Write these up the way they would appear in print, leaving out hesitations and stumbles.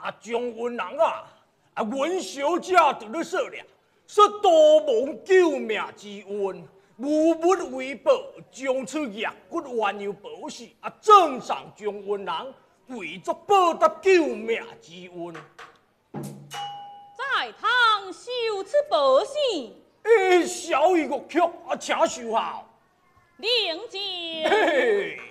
将军人阮小姐得了说了，说多蒙救命之恩，无物为报，将此额骨鸳鸯宝石赠上将军人，为作报答救命之恩。 在堂受此宝石， 小玉乐曲请收好。 领奖。 嘿嘿。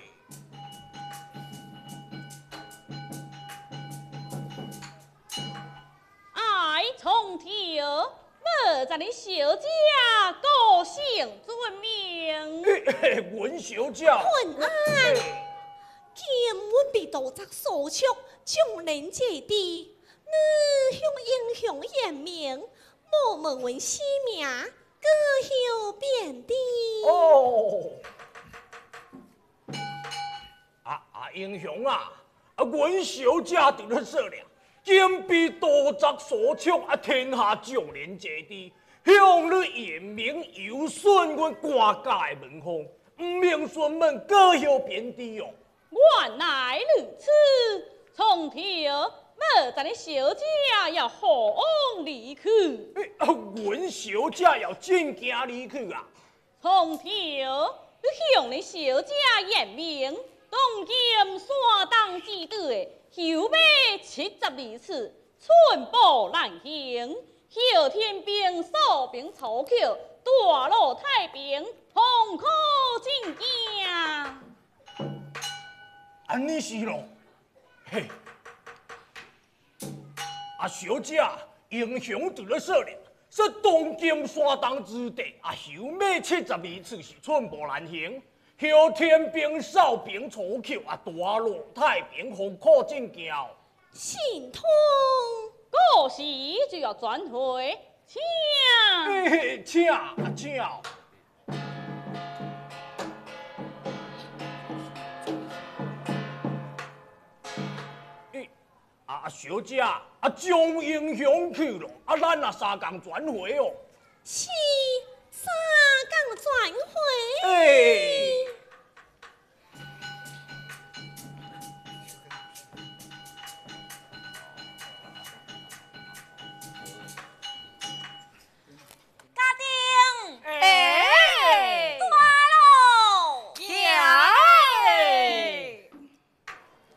爱从头，莫在你小姐个性尊名。 阮小姐。 困安，今阮被盗贼所捉，将人借地，你向英雄验明，莫问阮姓名，各有便的。 哦。英雄阮小姐得了说了。今被盗贼所捉，天下众人皆知，向你验明，有损阮官家的门风，唔明顺门，各有便的哦。 原来如此，从头莫在你小姐要何往离去？ 阮小姐要进京离去从头你向你小姐验明，当今山东之地。后马72次，寸步难行。后天兵扫平曹寇，大路太平，痛苦进京。 安尼是咯，嘿，小姐，英雄得了说了，说当今山东之地后马72次是寸步难行。后天兵扫平曹寇大路太平，风苦进京。 信通， 过时就要转回，请。 请。小姐，将英雄去了，咱3共转回哦。 是。